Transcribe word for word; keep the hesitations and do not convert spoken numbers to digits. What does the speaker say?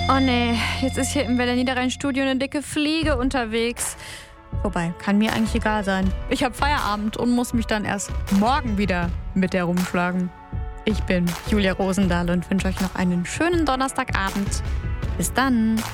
Oh nee, jetzt ist hier im Weller Niederrhein-Studio eine dicke Fliege unterwegs. Wobei, kann mir eigentlich egal sein. Ich habe Feierabend und muss mich dann erst morgen wieder mit der rumschlagen. Ich bin Julia Rosendahl und wünsche euch noch einen schönen Donnerstagabend. Bis dann.